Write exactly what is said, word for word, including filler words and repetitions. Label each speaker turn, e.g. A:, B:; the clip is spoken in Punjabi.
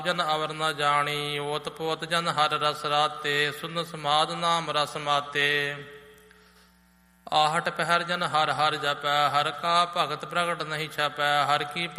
A: ਜਨ ਅਵਰ ਨ ਜਾਣੀ, ਓਤ ਪੋਤ ਜਨ ਹਰ ਰਸ ਰਾਤੇ, ਸੁਨ ਸਮਾਦ ਨਾਮ ਰਸ ਮਾਤੇ। ਆਹਟ ਪਹਿਰ ਜਨ ਹਰ ਹਰ ਜਪੈ, ਹਰ ਕਾ ਭਗਤ ਪ੍ਰਗਟ ਨਹੀਂ ਛਪੈ, ਹਰ ਕੀ